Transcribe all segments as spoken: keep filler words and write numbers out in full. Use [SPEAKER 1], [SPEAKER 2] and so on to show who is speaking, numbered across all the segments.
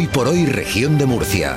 [SPEAKER 1] Hoy por hoy, región de Murcia.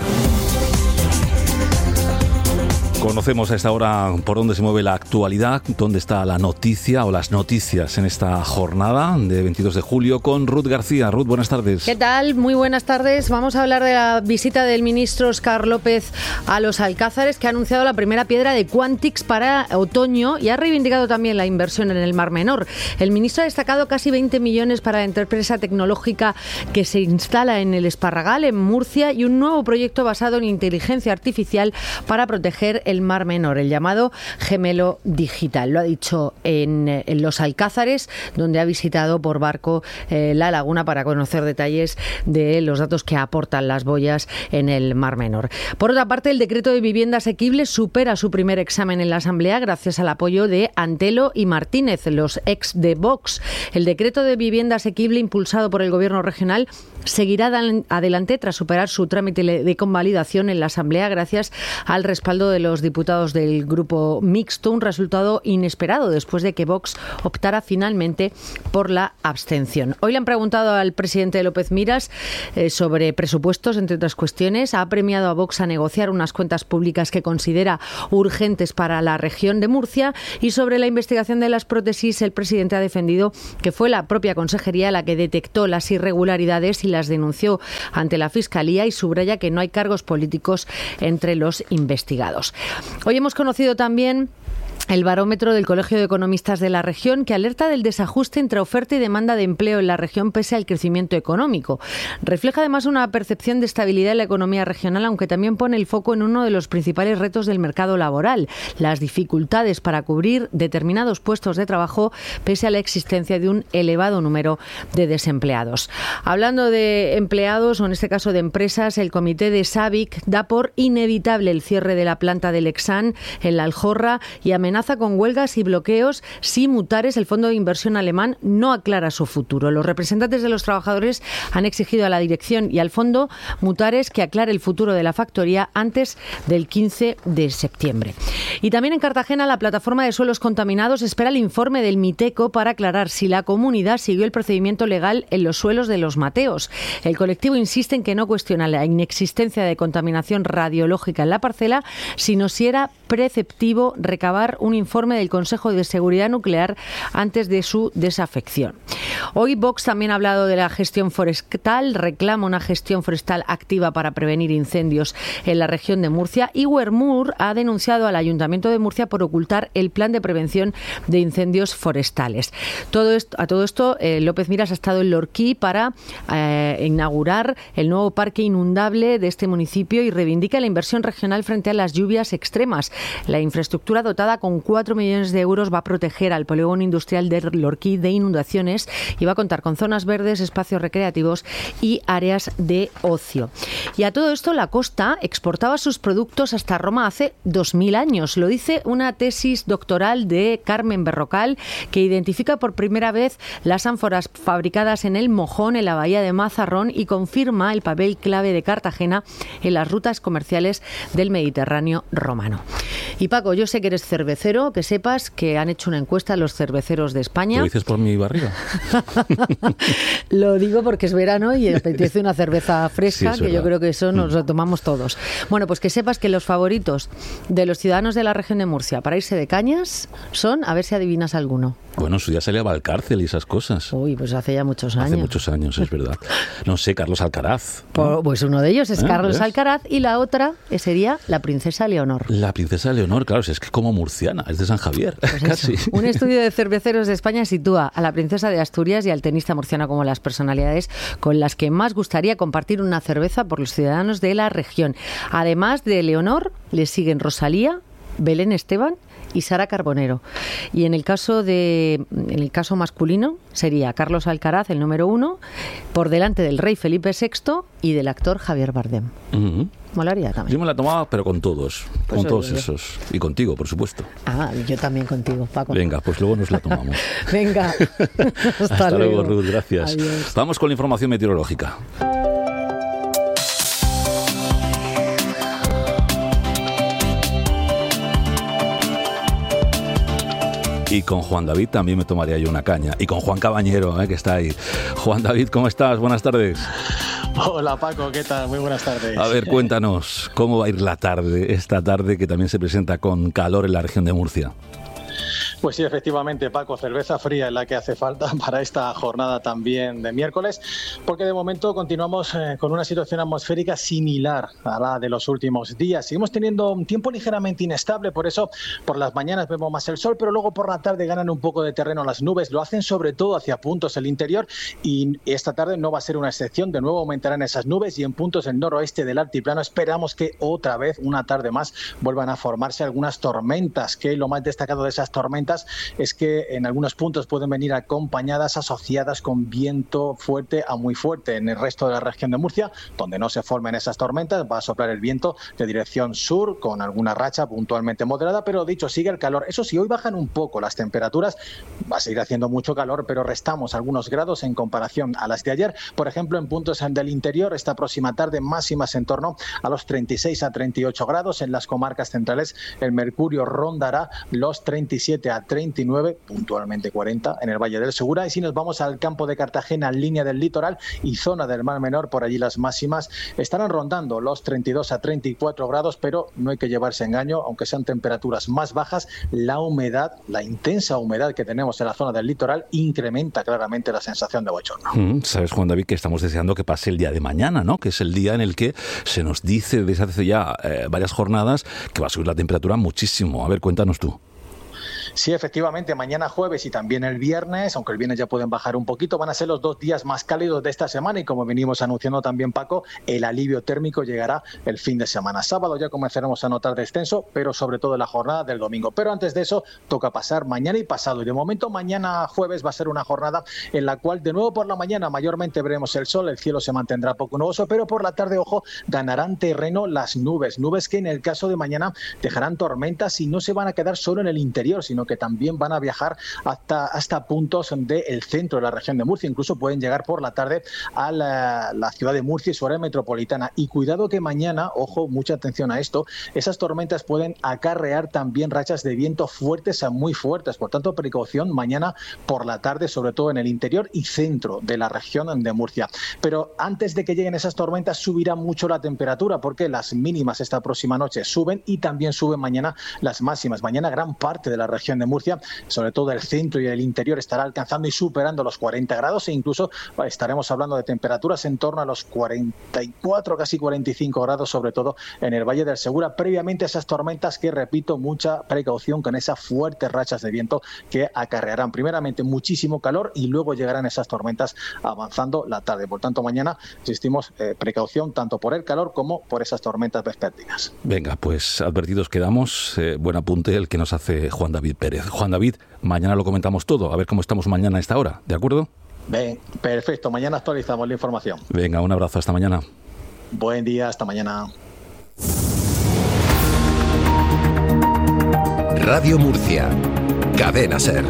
[SPEAKER 2] Conocemos a esta hora por dónde se mueve la actualidad, dónde está la noticia o las noticias en esta jornada de veintidós de julio con Ruth García. Ruth, buenas tardes.
[SPEAKER 3] ¿Qué tal? Muy buenas tardes. Vamos a hablar de la visita del ministro Óscar López a Los Alcázares, que ha anunciado la primera piedra de Quantix para otoño y ha reivindicado también la inversión en el Mar Menor. El ministro ha destacado casi veinte millones para la empresa tecnológica que se instala en el Esparragal, en Murcia, y un nuevo proyecto basado en inteligencia artificial para proteger el Mar Menor, el llamado Gemelo Digital. Lo ha dicho en, en Los Alcázares, donde ha visitado por barco eh, la laguna para conocer detalles de los datos que aportan las boyas en el Mar Menor. Por otra parte, el decreto de vivienda asequible supera su primer examen en la Asamblea gracias al apoyo de Antelo y Martínez, los ex de Vox. El decreto de vivienda asequible impulsado por el Gobierno regional seguirá adelante tras superar su trámite de convalidación en la Asamblea gracias al respaldo de los diputados del grupo mixto, un resultado inesperado después de que Vox optara finalmente por la abstención. Hoy le han preguntado al presidente López Miras eh, sobre presupuestos, entre otras cuestiones. Ha premiado a Vox a negociar unas cuentas públicas que considera urgentes para la región de Murcia, y sobre la investigación de las prótesis el presidente ha defendido que fue la propia consejería la que detectó las irregularidades y las denunció ante la Fiscalía, y subraya que no hay cargos políticos entre los investigados. Hoy hemos conocido también el barómetro del Colegio de Economistas de la región, que alerta del desajuste entre oferta y demanda de empleo en la región pese al crecimiento económico. Refleja además una percepción de estabilidad en la economía regional, aunque también pone el foco en uno de los principales retos del mercado laboral: las dificultades para cubrir determinados puestos de trabajo pese a la existencia de un elevado número de desempleados. Hablando de empleados, o en este caso de empresas, el comité de SABIC da por inevitable el cierre de la planta del Exxon en la Aljorra y amenaza con huelgas y bloqueos si Mutares, el fondo de inversión alemán, no aclara su futuro. Los representantes de los trabajadores han exigido a la dirección y al fondo Mutares que aclare el futuro de la factoría antes del quince de septiembre. Y también en Cartagena, la plataforma de suelos contaminados espera el informe del Miteco para aclarar si la comunidad siguió el procedimiento legal en los suelos de Los Mateos. El colectivo insiste en que no cuestiona la inexistencia de contaminación radiológica en la parcela, sino si era preceptivo recabar un informe del Consejo de Seguridad Nuclear antes de su desafección. Hoy Vox también ha hablado de la gestión forestal, reclama una gestión forestal activa para prevenir incendios en la región de Murcia, y Wermur ha denunciado al Ayuntamiento de Murcia por ocultar el plan de prevención de incendios forestales. Todo esto, a todo esto, eh, López Miras ha estado en Lorquí para eh, inaugurar el nuevo parque inundable de este municipio y reivindica la inversión regional frente a las lluvias extremas. La infraestructura dotada con cuatro millones de euros va a proteger al polígono industrial de Lorquí de inundaciones y va a contar con zonas verdes, espacios recreativos y áreas de ocio. Y a todo esto, la costa exportaba sus productos hasta Roma hace dos mil años. Lo dice una tesis doctoral de Carmen Berrocal, que identifica por primera vez las ánforas fabricadas en el Mojón, en la bahía de Mazarrón, y confirma el papel clave de Cartagena en las rutas comerciales del Mediterráneo romano. Y Paco, yo sé que eres cervecero, que sepas que han hecho una encuesta a los cerveceros de España.
[SPEAKER 2] ¿Lo dices por mi barriga?
[SPEAKER 3] Lo digo porque es verano y apetece una cerveza fresca, sí, que yo creo que eso nos lo tomamos todos. Bueno, pues que sepas que los favoritos de los ciudadanos de la región de Murcia para irse de cañas son, a ver si adivinas alguno.
[SPEAKER 2] Bueno, su día salía a Valcárcel y esas cosas.
[SPEAKER 3] Uy, pues hace ya muchos años.
[SPEAKER 2] Hace muchos años, es verdad. No sé, Carlos Alcaraz, ¿no?
[SPEAKER 3] Pues uno de ellos es
[SPEAKER 2] ¿Eh?
[SPEAKER 3] Carlos
[SPEAKER 2] ¿Ves?
[SPEAKER 3] Alcaraz, y la otra sería la princesa Leonor.
[SPEAKER 2] La princesa Leonor, claro, es que como murciana, es de San Javier,
[SPEAKER 3] pues
[SPEAKER 2] casi.
[SPEAKER 3] Eso. Un estudio de cerveceros de España sitúa a la princesa de Asturias y al tenista murciano como las personalidades con las que más gustaría compartir una cerveza por los ciudadanos de la región. Además de Leonor, le siguen Rosalía, Belén Esteban y Sara Carbonero. Y en el caso de en el caso masculino sería Carlos Alcaraz, el número uno, por delante del rey Felipe sexto y del actor Javier Bardem. Uh-huh. Molaría también.
[SPEAKER 2] Yo me la tomaba, pero con todos, pues con todos yo. esos. Y contigo, por supuesto.
[SPEAKER 3] Ah, yo también contigo, Paco.
[SPEAKER 2] Venga, pues luego nos la tomamos.
[SPEAKER 3] Venga. Hasta,
[SPEAKER 2] Hasta luego,
[SPEAKER 3] luego,
[SPEAKER 2] Ruth, gracias.
[SPEAKER 3] Adiós.
[SPEAKER 2] Vamos con la información meteorológica. Y con Juan David también me tomaría yo una caña. Y con Juan Cabañero, ¿eh? que está ahí. Juan David, ¿cómo estás? Buenas tardes.
[SPEAKER 4] Hola Paco, ¿qué tal? Muy buenas tardes.
[SPEAKER 2] A ver, cuéntanos, ¿cómo va a ir la tarde, esta tarde que también se presenta con calor en la región de Murcia?
[SPEAKER 4] Pues sí, efectivamente, Paco, cerveza fría es la que hace falta para esta jornada también de miércoles, porque de momento continuamos eh, con una situación atmosférica similar a la de los últimos días. Seguimos teniendo un tiempo ligeramente inestable, por eso por las mañanas vemos más el sol, pero luego por la tarde ganan un poco de terreno las nubes, lo hacen sobre todo hacia puntos del interior y esta tarde no va a ser una excepción, de nuevo aumentarán esas nubes y en puntos del noroeste del altiplano esperamos que otra vez, una tarde más, vuelvan a formarse algunas tormentas, que lo más destacado de esas tormentas es que en algunos puntos pueden venir acompañadas, asociadas con viento fuerte a muy fuerte. En el resto de la región de Murcia, donde no se formen esas tormentas, va a soplar el viento de dirección sur con alguna racha puntualmente moderada, pero dicho, sigue el calor. Eso sí, hoy bajan un poco las temperaturas, va a seguir haciendo mucho calor, pero restamos algunos grados en comparación a las de ayer. Por ejemplo, en puntos del interior, esta próxima tarde máximas en torno a los treinta y seis a treinta y ocho grados. En las comarcas centrales el mercurio rondará los treinta y siete a treinta y nueve, puntualmente cuarenta en el Valle del Segura. Y si nos vamos al campo de Cartagena, línea del litoral y zona del Mar Menor, por allí las máximas estarán rondando los treinta y dos a treinta y cuatro grados, pero no hay que llevarse engaño, aunque sean temperaturas más bajas, la humedad, la intensa humedad que tenemos en la zona del litoral incrementa claramente la sensación de bochorno.
[SPEAKER 2] Mm, Sabes, Juan David, que estamos deseando que pase el día de mañana, ¿no? Que es el día en el que se nos dice desde hace ya eh, varias jornadas que va a subir la temperatura muchísimo. A ver, cuéntanos tú.
[SPEAKER 4] Sí, efectivamente, mañana jueves y también el viernes, aunque el viernes ya pueden bajar un poquito, van a ser los dos días más cálidos de esta semana y como venimos anunciando también, Paco, el alivio térmico llegará el fin de semana. Sábado ya comenzaremos a notar descenso, pero sobre todo en la jornada del domingo. Pero antes de eso, toca pasar mañana y pasado. Y de momento, mañana jueves va a ser una jornada en la cual, de nuevo por la mañana, mayormente veremos el sol, el cielo se mantendrá poco nuboso, pero por la tarde, ojo, ganarán terreno las nubes. Nubes que en el caso de mañana dejarán tormentas y no se van a quedar solo en el interior, sino que también van a viajar hasta, hasta puntos del centro de la región de Murcia. Incluso pueden llegar por la tarde a la, la ciudad de Murcia y su área metropolitana. Y cuidado que mañana, ojo, mucha atención a esto, esas tormentas pueden acarrear también rachas de viento fuertes a muy fuertes. Por tanto, precaución mañana por la tarde, sobre todo en el interior y centro de la región de Murcia. Pero antes de que lleguen esas tormentas, subirá mucho la temperatura, porque las mínimas esta próxima noche suben y también suben mañana las máximas. Mañana gran parte de la región de Murcia, sobre todo el centro y el interior, estará alcanzando y superando los cuarenta grados e incluso estaremos hablando de temperaturas en torno a los cuarenta y cuatro, casi cuarenta y cinco grados, sobre todo en el Valle del Segura, previamente a esas tormentas que, repito, mucha precaución con esas fuertes rachas de viento que acarrearán primeramente muchísimo calor y luego llegarán esas tormentas avanzando la tarde. Por tanto, mañana, insistimos, eh, precaución tanto por el calor como por esas tormentas vespertinas.
[SPEAKER 2] Venga, pues advertidos quedamos. Eh, buen apunte el que nos hace Juan David Pérez. Juan David, mañana lo comentamos todo, a ver cómo estamos mañana a esta hora, ¿de acuerdo?
[SPEAKER 4] Bien, perfecto, mañana actualizamos la información.
[SPEAKER 2] Venga, un abrazo, hasta mañana.
[SPEAKER 4] Buen día, hasta mañana.
[SPEAKER 1] Radio Murcia, Cadena SER.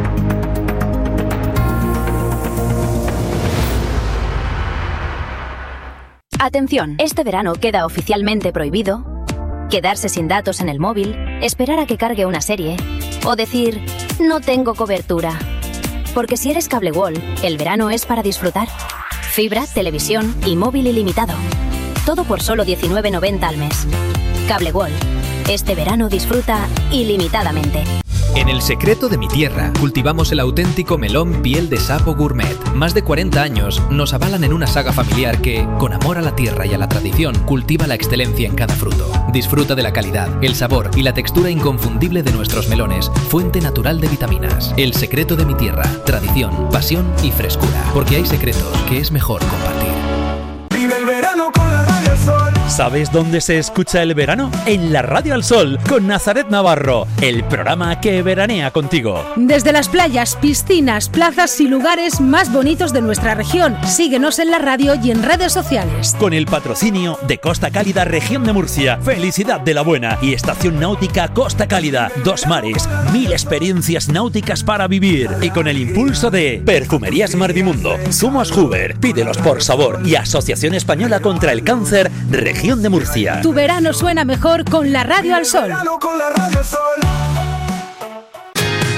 [SPEAKER 5] Atención, este verano queda oficialmente prohibido quedarse sin datos en el móvil, esperar a que cargue una serie o decir, no tengo cobertura. Porque si eres Cable World, el verano es para disfrutar. Fibra, televisión y móvil ilimitado. Todo por solo diecinueve noventa al mes. Cable World. Este verano disfruta ilimitadamente.
[SPEAKER 6] En El Secreto de mi Tierra cultivamos el auténtico melón piel de sapo gourmet. Más de cuarenta años nos avalan en una saga familiar que, con amor a la tierra y a la tradición, cultiva la excelencia en cada fruto. Disfruta de la calidad, el sabor y la textura inconfundible de nuestros melones, fuente natural de vitaminas. El Secreto de mi Tierra, tradición, pasión y frescura. Porque hay secretos que es mejor compartir.
[SPEAKER 7] Vive el verano con la Radio Al Sol. ¿Sabes dónde se escucha el verano? En la Radio Al Sol, con Nazaret Navarro, el programa que veranea contigo.
[SPEAKER 8] Desde las playas, piscinas, plazas y lugares más bonitos de nuestra región. Síguenos en la radio y en redes sociales.
[SPEAKER 7] Con el patrocinio de Costa Cálida, Región de Murcia, Felicidad de la Buena y Estación Náutica Costa Cálida. Dos mares, mil experiencias náuticas para vivir. Y con el impulso de Perfumerías Mardimundo, Zumos Huber, Pídelos por Sabor y Asociación Española contra el Cáncer, Región de Murcia.
[SPEAKER 8] Tu verano suena mejor con la Radio Al Sol.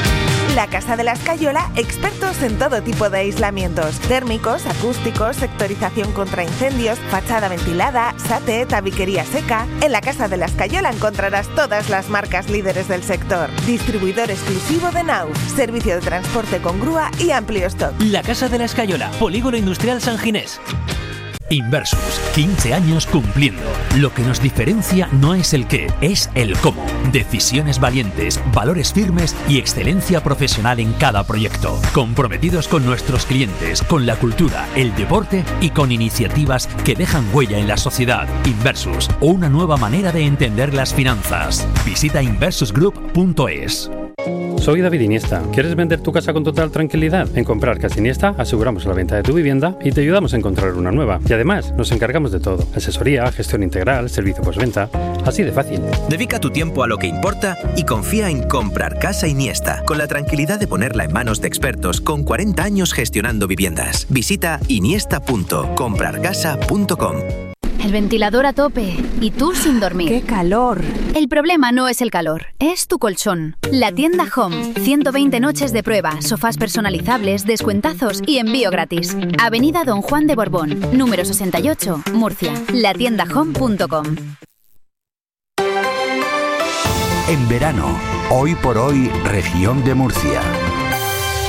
[SPEAKER 9] La Casa de la Escayola, expertos en todo tipo de aislamientos: térmicos, acústicos, sectorización contra incendios, fachada ventilada, SATE, tabiquería seca. En La Casa de la Escayola encontrarás todas las marcas líderes del sector. Distribuidor exclusivo de Nauf, servicio de transporte con grúa y amplio stock.
[SPEAKER 10] La Casa de la Escayola, Polígono Industrial San Ginés.
[SPEAKER 7] Inversus, quince años cumpliendo. Lo que nos diferencia no es el qué, es el cómo. Decisiones valientes, valores firmes y excelencia profesional en cada proyecto. Comprometidos con nuestros clientes, con la cultura, el deporte y con iniciativas que dejan huella en la sociedad. Inversus, una nueva manera de entender las finanzas. Visita inversus group punto es.
[SPEAKER 11] Soy David Iniesta. ¿Quieres vender tu casa con total tranquilidad? En Comprar Casa Iniesta aseguramos la venta de tu vivienda y te ayudamos a encontrar una nueva. Y además nos encargamos de todo: asesoría, gestión integral, servicio postventa. Así de fácil.
[SPEAKER 12] Dedica tu tiempo a lo que importa y confía en Comprar Casa Iniesta, con la tranquilidad de ponerla en manos de expertos con cuarenta años gestionando viviendas. Visita iniesta punto comprar casa punto com.
[SPEAKER 5] El ventilador a tope y tú sin dormir.
[SPEAKER 9] ¡Qué calor!
[SPEAKER 5] El problema no es el calor, es tu colchón. La tienda Home. ciento veinte noches de prueba, sofás personalizables, descuentazos y envío gratis. Avenida Don Juan de Borbón, número sesenta y ocho, Murcia. la tienda home punto com.
[SPEAKER 13] En verano, hoy por hoy, región de Murcia.